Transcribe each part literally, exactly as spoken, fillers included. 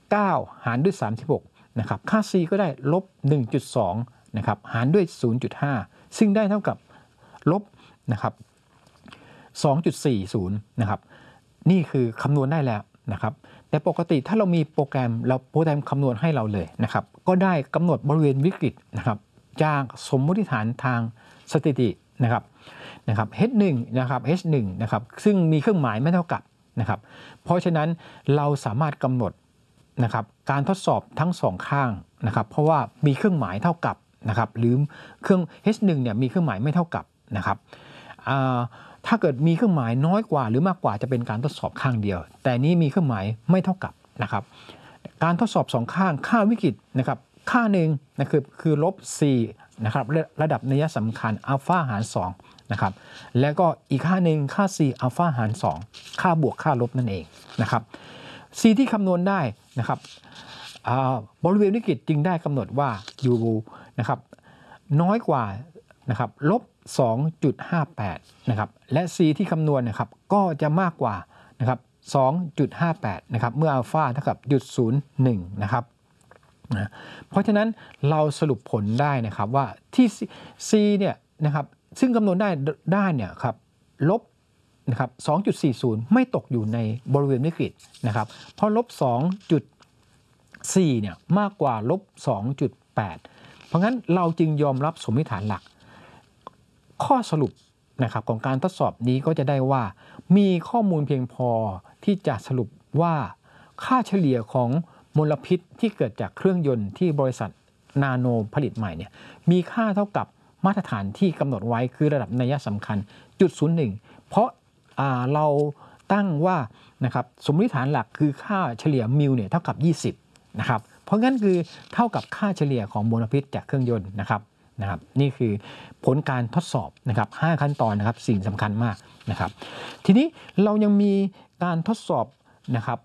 เก้าหารด้วยสามสิบหกนะครับค่า c ก็ได้ลบ หนึ่งจุดสอง นะครับหารด้วย ศูนย์จุดห้า ซึ่งได้เท่ากับลบนะครับ สองจุดสี่ศูนย์ นะครับนี่คือคำนวณได้แล้วนะครับแต่ปกติถ้าเรามีโปรแกรมเราโปรแกรมคำนวณให้เราเลยนะครับก็ได้กำหนดบริเวณวิกฤตนะครับจากสมมติฐานทางสถิตินะครับนะครับ h หนึ่ง นะครับ h หนึ่ง นะครับซึ่งมีเครื่องหมายไม่เท่ากับนะครับเพราะฉะนั้นเราสามารถกำหนดนะครับการทดสอบทั้งสองข้างนะครับเพราะว่ามีเครื่องหมายเท่ากับนะครับหรือเครื่อง h หนึ่ง เนี่ยมีเครื่องหมายไม่เท่ากับนะครับถ้าเกิดมีเครื่องหมายน้อยกว่าหรือมากกว่าจะเป็นการทดสอบข้างเดียวแต่นี้มีเครื่องหมายไม่เท่ากับนะครับการทดสอบสองข้างค่าวิกฤตนะครับค่าหนึ่งนะคือคือลบ c นะครับระดับนัยสำคัญอัลฟาหารสองนะครับแล้วก็อีกค่าหนึ่งค่า c อัลฟาหารสองค่าบวกค่าลบนั่นเองนะครับ c ที่คำนวณได้นะครับบริเวณวิกฤตจึงได้กำหนดว่าอยู่นะครับน้อยกว่านะครับลบ สองจุดห้าแปด นะครับและ c ที่คำนวณนะครับก็จะมากกว่านะครับ สองจุดห้าแปด นะครับเมื่ออัลฟาเท่ากับจุดศูนย์หนึ่งนะครับนะเพราะฉะนั้นเราสรุปผลได้นะครับว่าที่ c เนี่ยนะครับซึ่งคำนวณได้ได้เนี่ยครับลบนะครับ สองจุดสี่ศูนย์ ไม่ตกอยู่ในบริเวณวิกฤตนะครับเพราะลบ สองจุดสี่ เนี่ยมากกว่าลบ สองจุดแปด เพราะงั้นเราจึงยอมรับสมมติฐานหลักข้อสรุปนะครับของการทดสอบนี้ก็จะได้ว่ามีข้อมูลเพียงพอที่จะสรุปว่าค่าเฉลี่ยของมลพิษที่เกิดจากเครื่องยนต์ที่บริษัทนาโนผลิตใหม่เนี่ยมีค่าเท่ากับมาตรฐานที่กำหนดไว้คือระดับนัยสำคัญจุดศูนย์หนึ่งเพราะเราตั้งว่านะครับสมมติฐานหลักคือค่าเฉลี่ยมิลเนี่ยเท่ากับยี่สิบนะครับเพราะงั้นคือเท่ากับค่าเฉลี่ยของมลพิษจากเครื่องยนต์นะครับนะครับนี่คือผลการทดสอบนะครับห้าขั้นตอนนะครับสิ่งสำคัญมากนะครับทีนี้เรายังมีการทดสอบนะครับ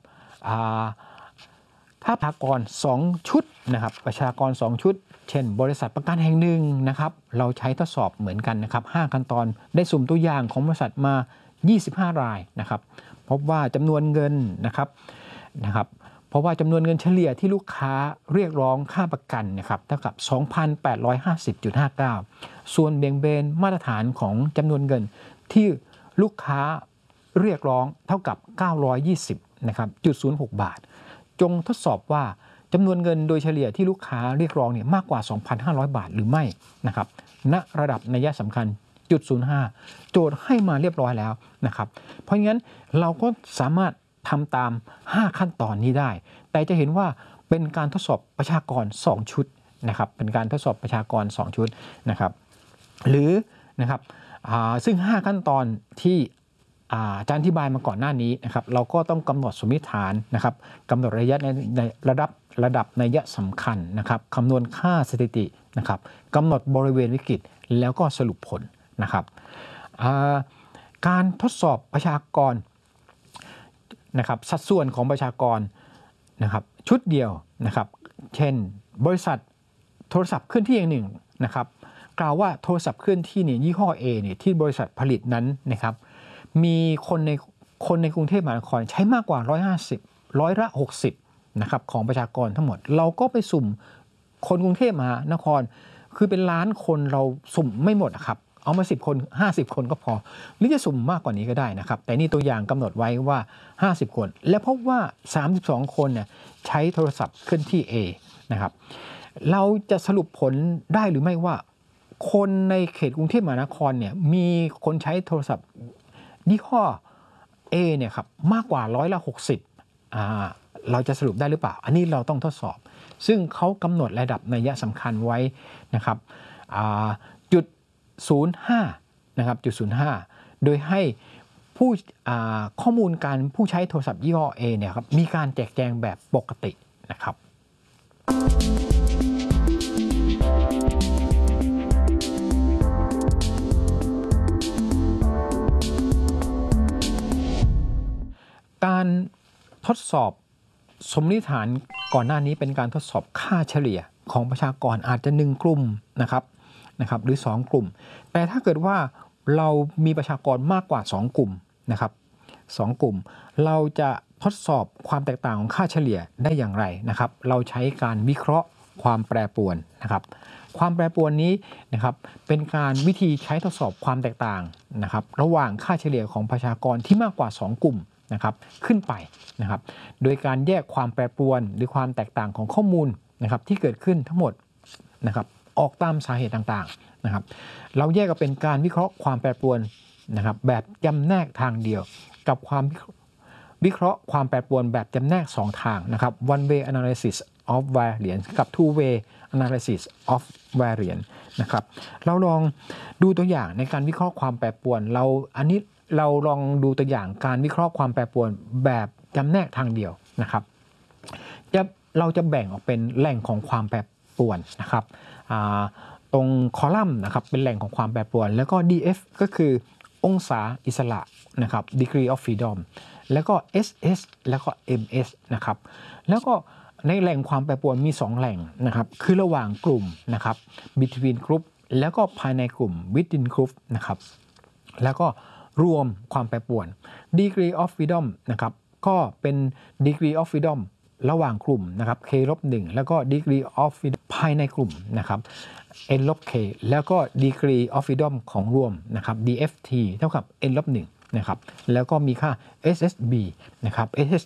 ถ้าประชากรสองชุดนะครับประชากรสองชุดเช่นบริษัทประกันแห่งหนึ่งนะครับเราใช้ทดสอบเหมือนกันนะครับห้าขั้นตอนได้สุ่มตัวอย่างของบริษัทมายี่สิบห้ารายนะครับพบว่าจำนวนเงินนะครับนะครับเพราะว่าจำนวนเงินเฉลี่ยที่ลูกค้าเรียกร้องค่าประกันนะครับเท่ากับ สองพันแปดร้อยห้าสิบจุดห้าเก้า ส่วนเบี่ยงเบนมาตรฐานของจำนวนเงินที่ลูกค้าเรียกร้องเท่ากับเก้าร้อยยี่สิบนะครับจุดศูนย์หกบาทจงทดสอบว่าจำนวนเงินโดยเฉลี่ยที่ลูกค้าเรียกร้องเนี่ยมากกว่า สองพันห้าร้อย บาทหรือไม่นะครับณระดับนัยสำคัญจุดศูนย์ห้าโจทย์ให้มาเรียบร้อยแล้วนะครับเพราะงั้นเราก็สามารถทำตามห้าขั้นตอนนี้ได้แต่จะเห็นว่าเป็นการทดสอบประชากรสองชุดนะครับเป็นการทดสอบประชากรสองชุดนะครับหรือนะครับซึ่งห้าขั้นตอนที่อาจารย์อธิบายมาก่อนหน้านี้นะครับเราก็ต้องกำหนดสมมติฐานนะครับกำหนดระยะในในระดับระดับนัยสำคัญนะครับคำนวณค่าสถิตินะครับกำหนดบริเวณวิกฤตแล้วก็สรุปผลนะครับการทดสอบประชากรนะครับสัดส่วนของประชากรนะครับชุดเดียวนะครับเช่นบริษัทโทรศัพท์เคลื่อนที่อย่างหนึ่งนะครับกล่าวว่าโทรศัพท์เคลื่อนที่เนี่ยยี่ห้อ A เนี่ยที่บริษัทผลิตนั้นนะครับมีคนในคนในกรุงเทพมหานครใช้มากกว่าหนึ่งร้อยห้าสิบร้อยละหกสิบนะครับของประชากรทั้งหมดเราก็ไปสุ่มคนกรุงเทพมหานครคือเป็นล้านคนเราสุ่มไม่หมดครับเอามาสิบคนห้าสิบคนก็พอหรือจะสุ่มมากกว่านี้ก็ได้นะครับแต่นี่ตัวอย่างกำหนดไว้ว่าห้าสิบคนและพบว่าสามสิบสองคนเนี่ยใช้โทรศัพท์เคลื่อนที่ A นะครับเราจะสรุปผลได้หรือไม่ว่าคนในเขตกรุงเทพมหานครเนี่ยมีคนใช้โทรศัพท์ยี่ห้อ A เนี่ยครับมากกว่าร้อยละหกสิบอ่าเราจะสรุปได้หรือเปล่าอันนี้เราต้องทดสอบซึ่งเขากำหนดระดับนัยสำคัญไว้นะครับจุดศูนย์ห้านะครับจุดศูนย์ห้าโดยให้ผู้ข้อมูลการผู้ใช้โทรศัพท์ยี่ห้อ A เนี่ยครับมีการแจกแจงแบบปกตินะครับการทดสอบสมมติฐานก่อนหน้านี้เป็นการทดสอบค่าเฉลี่ยของประชากรอาจจะหนึ่งกลุ่มนะครับนะครับหรือสองกลุ่มแต่ถ้าเกิดว่าเรามีประชากรมากกว่าสองกลุ่มนะครับสองกลุ่มเราจะทดสอบความแตกต่างของค่าเฉลี่ยได้อย่างไรนะครับเราใช้การวิเคราะห์ความแปรปรวนนะครับความแปรปรวนนี้นะครับเป็นการวิธีใช้ทดสอบความแตกต่างนะครับระหว่างค่าเฉลี่ยของประชากรที่มากกว่าสองกลุ่มนะครับขึ้นไปนะครับโดยการแยกความแปรปรวนหรือความแตกต่างของข้อมูลนะครับที่เกิดขึ้นทั้งหมดนะครับออกตามสาเหตุต่างๆนะครับเราแยกก็เป็นการวิเคราะห์ความแปรปรวนนะครับแบบจำแนกทางเดียวกับความวิเคราะห์ความแปรปรวนแบบจำแนกสองทางนะครับ one way analysis of variance กับ two way analysis of variance นะครับเราลองดูตัวอย่างในการวิเคราะห์ความแปรปรวนเราอันนี้เราลองดูตัวอย่างการวิเคราะห์ความแปรปรวนแบบจำแนกทางเดียวนะครับจะเราจะแบ่งออกเป็นแหล่งของความแปรปรวนนะครับตรงคอลัมน์นะครับเป็นแหล่งของความแปรปรวนแล้วก็ ดี เอฟ ก็คือองศาอิสระนะครับ degree of freedom แล้วก็ เอส เอส แล้วก็ เอ็ม เอส นะครับแล้วก็ในแหล่งความแปรปรวนมีสองแหล่งนะครับคือระหว่างกลุ่มนะครับ between group แล้วก็ภายในกลุ่ม within group นะครับแล้วก็รวมความแปรปรวน degree of freedom นะครับก็เป็น degree of freedom ระหว่างกลุ่มนะครับ k ลบหนึ่งแล้วก็ degree of freedom ภายในกลุ่มนะครับ n ลบ k แล้วก็ degree of freedom ของรวมนะครับ ดี เอฟ ที เท่ากับ n ลบหนึ่งนะครับแล้วก็มีค่า เอส เอส บี นะครับ เอส เอส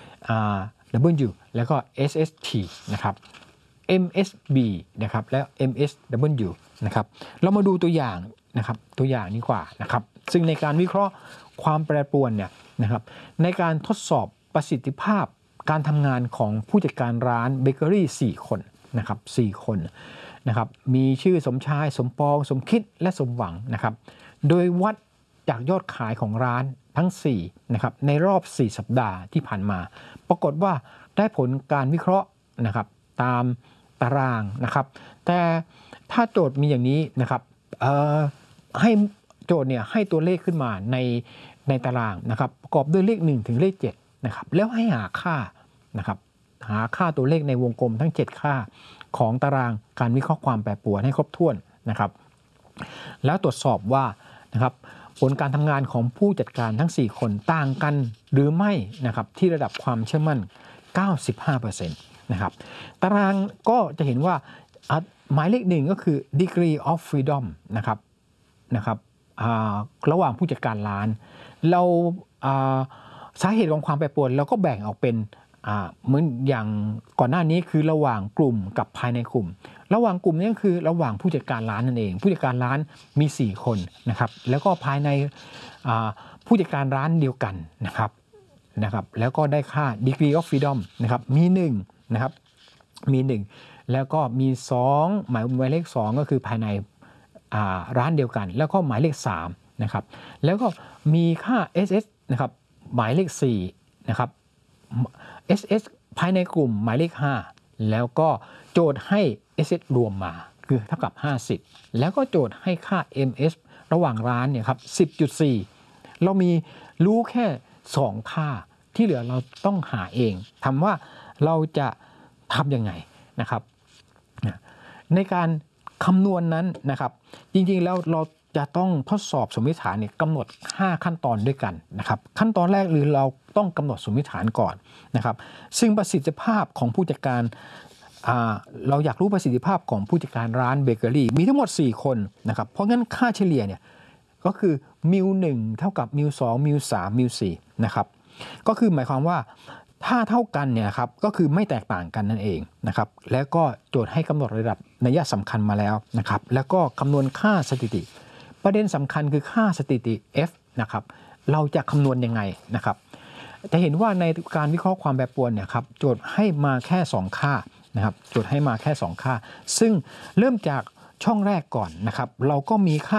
W แล้วก็ เอส เอส ที นะครับ เอ็ม เอส บี นะครับแล้ว เอ็ม เอส ดับเบิลยู นะครับเรามาดูตัวอย่างนะครับตัวอย่างนี้กว่านะครับซึ่งในการวิเคราะห์ความแปรปรวนเนี่ยนะครับในการทดสอบประสิทธิภาพการทำงานของผู้จัดการร้านเบเกอรี่สี่คนนะครับสี่คนนะครับมีชื่อสมชายสมปองสมคิดและสมหวังนะครับโดยวัดจากยอดขายของร้านทั้งสี่นะครับในรอบสี่สัปดาห์ที่ผ่านมาปรากฏว่าได้ผลการวิเคราะห์นะครับตามตารางนะครับแต่ถ้าโจทย์มีอย่างนี้นะครับให้โจทย์เนี่ยให้ตัวเลขขึ้นมาในในตารางนะครับประกอบด้วยเลขหนึ่งถึงเลขเจ็ดนะครับแล้วให้หาค่านะครับหาค่าตัวเลขในวงกลมทั้งเจ็ดค่าของตารางการวิเคราะห์ความแปรปรวนให้ครบถ้วนนะครับแล้วตรวจสอบว่านะครับผลการทำงานของผู้จัดการทั้งสี่คนต่างกันหรือไม่นะครับที่ระดับความเชื่อมั่น เก้าสิบห้าเปอร์เซ็นต์ นะครับตารางก็จะเห็นว่าหมายเลขหนึ่งก็คือ degree of freedom นะครับนะครับระหว่างผู้จัดการร้านเราสาเหตุของความแปรปรวนเราก็แบ่งออกเป็นเหมือนอย่างก่อนหน้านี้คือระหว่างกลุ่มกับภายในกลุ่มระหว่างกลุ่มนี่ก็คือระหว่างผู้จัดการร้านนั่นเองผู้จัดการร้านมีสี่คนนะครับแล้วก็ภายในผู้จัดการร้านเดียวกันนะครับนะครับแล้วก็ได้ค่า degree of freedom นะครับมีหนึ่งนะครับมีหนึ่งแล้วก็มีสองหมายหมายเลขสองก็คือภายในร้านเดียวกันแล้วก็หมายเลขสามนะครับแล้วก็มีค่า เอส เอส นะครับหมายเลขสี่นะครับ เอส เอส ภายในกลุ่มหมายเลขห้าแล้วก็โจทย์ให้ เอส เอส รวมมาคือเท่ากับห้าสิบแล้วก็โจทย์ให้ค่า เอ็ม เอส ระหว่างร้านเนี่ยครับ สิบจุดสี่ เรามีรู้แค่สองค่าที่เหลือเราต้องหาเองทำว่าเราจะทำยังไงนะครับในการคำนวณ น, นั้นนะครับจริงๆแล้วเราจะต้องทดสอบสมมติฐานเนี่ยกำหนดห้าขั้นตอนด้วยกันนะครับขั้นตอนแรกหรือเราต้องกำหนดสมมติฐานก่อนนะครับซึ่งประสิทธิภาพของผู้จัดการเราอยากรู้ประสิทธิภาพของผู้จัดการร้านเบเกอรี่มีทั้งหมดสี่คนนะครับเพราะงั้นค่าเฉลี่ยเนี่ยก็คือมิวหนึ่งเท่ากับมิวสองมิวสามมิวสี่นะครับก็คือหมายความว่าถ้าเท่ากันเนี่ยครับก็คือไม่แตกต่างกันนั่นเองนะครับแล้วก็โจทย์ให้กำหนดระดับนัยสำคัญมาแล้วนะครับแล้วก็คำนวณค่าสถิติประเด็นสำคัญคือค่าสถิติ F นะครับเราจะคำนวณยังไงนะครับจะเห็นว่าในการวิเคราะห์ความแปรปรวนเนี่ยครับโจทย์ให้มาแค่สองค่านะครับโจทย์ให้มาแค่สองค่าซึ่งเริ่มจากช่องแรกก่อนนะครับเราก็มีค่า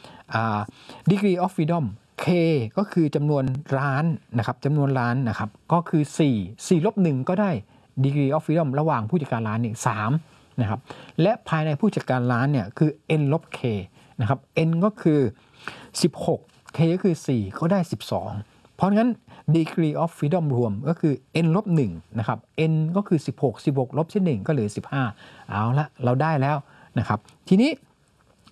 degree of freedom K ก็คือจำนวนร้านนะครับจำนวนร้านนะครับก็คือสี่ สี่ลบหนึ่งก็ได้ degree of freedom ระหว่างผู้จัดการร้านเนี่ยสามนะครับและภายในผู้จัดการร้านเนี่ยคือ n ลบ k นะครับ n ก็คือสิบหก k ก็คือสี่ก็ได้สิบสองเพราะงั้น degree of freedom รวมก็คือ n ลบหนึ่งนะครับ n ก็คือสิบหก สิบหกลบที่หนึ่งก็เหลือสิบห้าเอาละเราได้แล้วนะครับทีนี้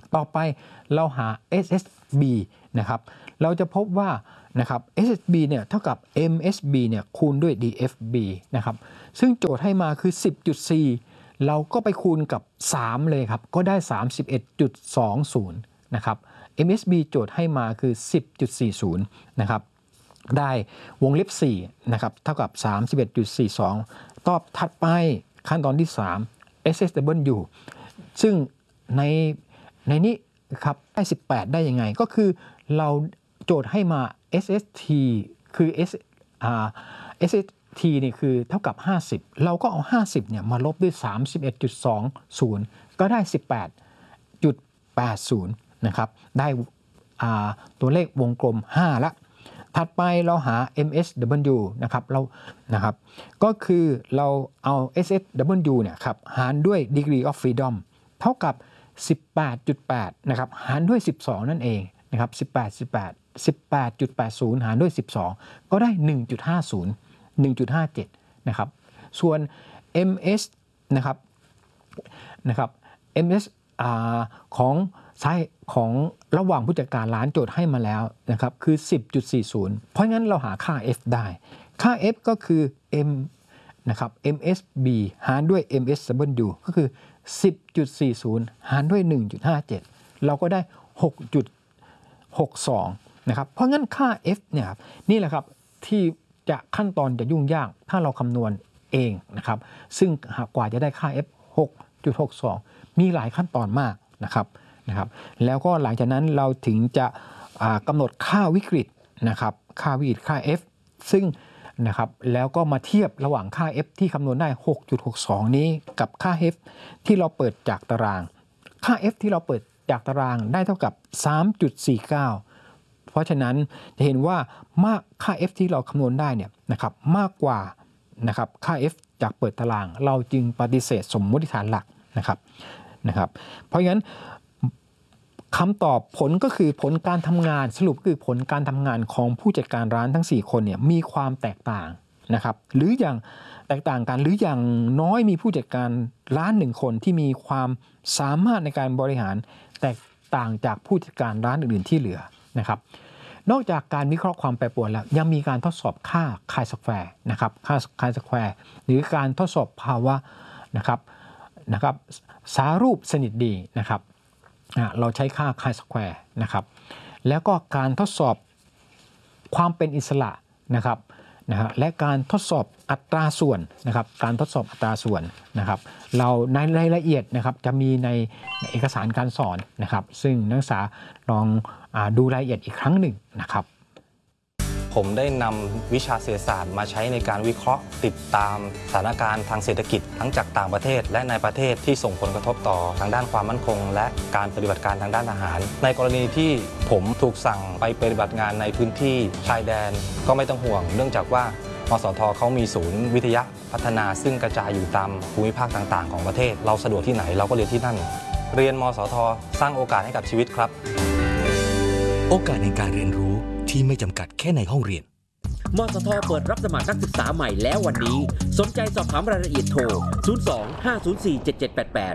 ต่อไปเราหา เอส เอส บี นะครับเราจะพบว่านะครับ เอส เอส บี เนี่ยเท่ากับ เอ็ม เอส บี เนี่ยคูณด้วย ดี เอฟ บี นะครับซึ่งโจทย์ให้มาคือ สิบจุดสี่ เราก็ไปคูณกับสามเลยครับก็ได้ สามสิบเอ็ดจุดสองศูนย์ นะครับ เอ็ม เอส บี โจทย์ให้มาคือ สิบจุดสี่ศูนย์ นะครับได้วงเล็บสี่นะครับเท่ากับ สามสิบเอ็ดจุดสี่สอง ตอบถัดไปขั้นตอนที่สาม เอส เอส ดับเบิลยู ซึ่งในในนี้ครับได้สิบแปดได้ยังไงก็คือเราโจทย์ให้มา เอส เอส ที คือ S อ่า เอส เอส ที นี่คือเท่ากับห้าสิบเราก็เอาห้าสิบเนี่ยมาลบด้วย สามสิบเอ็ดจุดสองศูนย์ ก็ได้ สิบแปดจุดแปดศูนย์ นะครับได้อ่าตัวเลขวงกลมห้าละถัดไปเราหา เอ็ม เอส ดับเบิลยู นะครับเรานะครับก็คือเราเอา เอส เอส ดับเบิลยู เนี่ยครับหารด้วย degree of freedom เท่ากับ สิบแปดจุดแปด นะครับหารด้วยสิบสองนั่นเองนะครับสิบแปด สิบแปด สิบแปดจุดแปดศูนย์ หารด้วยสิบสองก็ได้ หนึ่งจุดห้าศูนย์ หนึ่งจุดห้าเจ็ด นะครับส่วน เอ็ม เอส นะครับนะครับ เอ็ม เอส อ่าของใช้ของระหว่างผู้จัดการร้านโจทย์ให้มาแล้วนะครับคือ สิบจุดสี่ศูนย์ เพราะงั้นเราหาค่า F ได้ค่า F ก็คือ M นะครับ เอ็ม เอส บี หารด้วย เอ็ม เอส ดับเบิลยู ก็คือ สิบจุดสี่ศูนย์ หารด้วย หนึ่งจุดห้าเจ็ด เราก็ได้ หกจุดหกสอง นะครับเพราะงั้นค่า F เนี่ยครับนี่แหละครับที่จะขั้นตอนจะยุ่งยากถ้าเราคำนวณเองนะครับซึ่งหากกว่าจะได้ค่า F หกจุดหกสอง มีหลายขั้นตอนมากนะครับนะครับแล้วก็หลังจากนั้นเราถึงจะกำหนดค่าวิกฤตนะครับค่าวิกฤตค่า F ซึ่งนะครับแล้วก็มาเทียบระหว่างค่า F ที่คำนวณได้ หกจุดหกสอง นี้กับค่า F ที่เราเปิดจากตารางค่า F ที่เราเปิดจากตารางได้เท่ากับ สามจุดสี่เก้า เพราะฉะนั้นจะเห็นว่ามากค่า F ที่เราคำนวณได้เนี่ยนะครับมากกว่านะครับค่า F จากเปิดตารางเราจึงปฏิเสธสมมติฐานหลักนะครับนะครับเพราะฉะนั้นคำตอบผลก็คือผลการทำงานสรุปคือผลการทำงานของผู้จัดการร้านทั้งสี่คนเนี่ยมีความแตกต่างนะครับหรืออย่างแตกต่างกันหรืออย่างน้อยมีผู้จัดการร้านหนึ่งคนที่มีความสามารถในการบริหารแตกต่างจากผู้จัดการร้านอื่นๆที่เหลือนะครับนอกจากการวิเคราะห์ความแปรปรวนแล้วยังมีการทดสอบค่าไคสแควร์นะครับค่าไคสแควร์หรือการทดสอบภาวะนะครับนะครับสารูปสนิทดีนะครับเราใช้ค่าไคสแควร์นะครับแล้วก็การทดสอบความเป็นอิสระนะครับนะฮะและการทดสอบอัตราส่วนนะครับการทดสอบอัตราส่วนนะครับเราในรายละเอียดนะครับจะมีในเอกสารการสอนนะครับซึ่งนักศึกษาลองอ่าดูรายละเอียดอีกครั้งหนึ่งนะครับผมได้นำวิชาเศรษฐศาสตร์มาใช้ในการวิเคราะห์ติดตามสถานการณ์ทางเศรษฐกิจทั้งจากต่างประเทศและในประเทศที่ส่งผลกระทบต่อทางด้านความมั่นคงและการปฏิบัติการทางด้านทหารในกรณีที่ผมถูกสั่งไปปฏิบัติงานในพื้นที่ชายแดนก็ไม่ต้องห่วงเนื่องจากว่ามสท.เขามีศูนย์วิทยาพัฒนาซึ่งกระจายอยู่ตามภูมิภาคต่างๆของประเทศเราสะดวกที่ไหนเราก็เรียนที่นั่นเรียนมสท.สร้างโอกาสให้กับชีวิตครับโอกาสในการเรียนรู้ที่ไม่จำกัดแค่ในห้องเรียนมสท.เปิดรับสมัครนักศึกษาใหม่แล้ววันนี้สนใจสอบถามรายละเอียดโทร ศูนย์ สอง ห้า ศูนย์ สี่ เจ็ด เจ็ด แปด แปด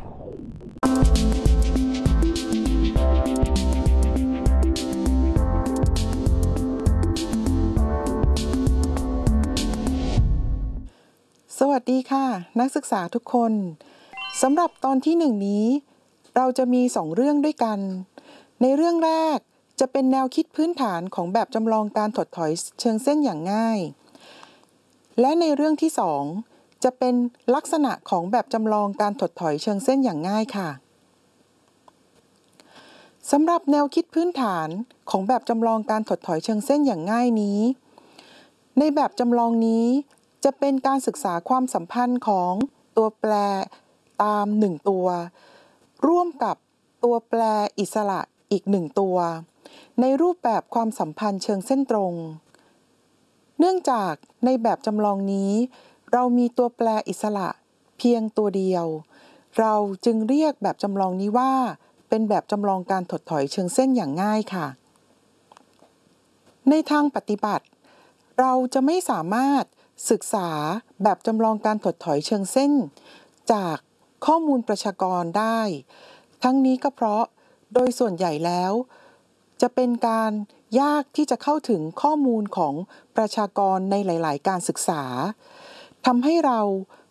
สวัสดีค่ะนักศึกษาทุกคนสำหรับตอนที่หนึ่งนี้เราจะมีสองเรื่องด้วยกันในเรื่องแรกจะเป็นแนวคิดพื้นฐานของแบบจำลองการถดถอยเชิงเส้นอย่างง่ายและในเรื่องที่สองจะเป็นลักษณะของแบบจำลองการถดถอยเชิงเส้นอย่างง่ายค่ะสำหรับแนวคิดพื้นฐานของแบบจำลองการถดถอยเชิงเส้นอย่างง่ายนี้ในแบบจำลองนี้จะเป็นการศึกษาความสัมพันธ์ของตัวแปรตามหนึ่งตัวร่วมกับตัวแปรอิสระอีกหนึ่งตัวในรูปแบบความสัมพันธ์เชิงเส้นตรงเนื่องจากในแบบจำลองนี้เรามีตัวแปรอิสระเพียงตัวเดียวเราจึงเรียกแบบจำลองนี้ว่าเป็นแบบจำลองการถดถอยเชิงเส้นอย่างง่ายค่ะในทางปฏิบัติเราจะไม่สามารถศึกษาแบบจำลองการถดถอยเชิงเส้นจากข้อมูลประชากรได้ทั้งนี้ก็เพราะโดยส่วนใหญ่แล้วจะเป็นการยากที่จะเข้าถึงข้อมูลของประชากรในหลายๆ การศึกษาทำให้เรา